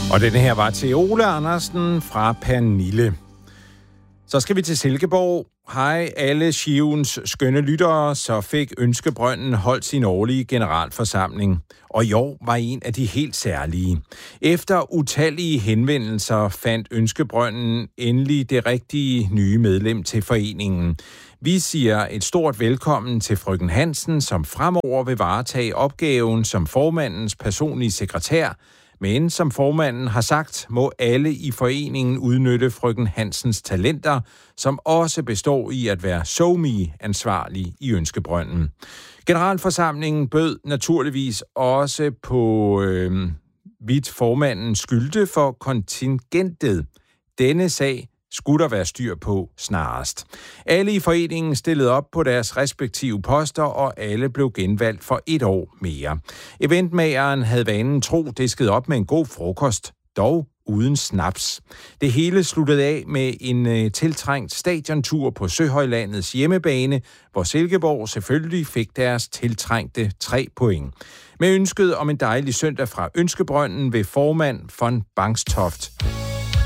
Og denne her var til Ole Andersen fra Pernille. Så skal vi til Silkeborg. Hej alle Shivens skønne lyttere, så fik Ønskebrønden holdt sin årlige generalforsamling. Og i år var en af de helt særlige. Efter utallige henvendelser fandt Ønskebrønden endelig det rigtige nye medlem til foreningen. Vi siger et stort velkommen til frøken Hansen, som fremover vil varetage opgaven som formandens personlige sekretær. Men som formanden har sagt, må alle i foreningen udnytte frøken Hansens talenter, som også består i at være SoMe-ansvarlig i Ønskebrønden. Generalforsamlingen bød naturligvis også på vidt formanden skyldte for kontingentet. Denne sag skulle der være styr på snarest. Alle i foreningen stillede op på deres respektive poster, og alle blev genvalgt for 1 år mere. Eventmageren havde vanen tro disket op med en god frokost, dog uden snaps. Det hele sluttede af med en tiltrængt stadiontur på Søhøjlandets hjemmebane, hvor Silkeborg selvfølgelig fik deres tiltrængte 3 point. Med ønsket om en dejlig søndag fra Ønskebrønden ved formand von Bangstoft